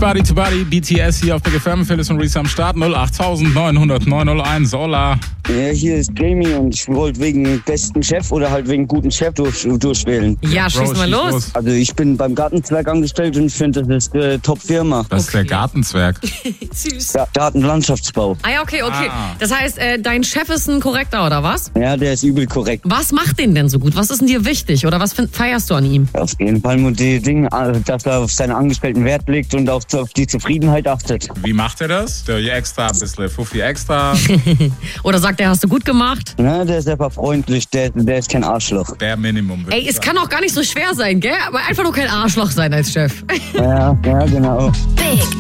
Body to Body, BTS hier auf Big FM, Phyllis und Reese am Start, 08900 901, Hola. Ja, hier ist Jamie und ich wollte wegen besten Chef oder halt wegen guten Chef durchwählen. Ja, schieß mal los. Also ich bin beim Gartenzwerg angestellt und ich finde, das ist eine Top-Firma. Das ist der Gartenzwerg. Süß. Ja, Gartenlandschaftsbau. Ah ja, okay. Das heißt, dein Chef ist ein Korrekter, oder was? Ja, der ist übel korrekt. Was macht den denn so gut? Was ist denn dir wichtig? Oder was feierst du an ihm? Auf jeden Fall nur die Dinge, dass er auf seine Angestellten Wert legt und auf die Zufriedenheit achtet. Wie macht er das? Der extra, ein bisschen Fuffi extra. Oder sagt er, hast du gut gemacht? Ja, der ist einfach freundlich, der ist kein Arschloch. Der Minimum. Ey, es kann auch gar nicht so schwer sein, gell? Aber einfach nur kein Arschloch sein als Chef. Ja, genau. Big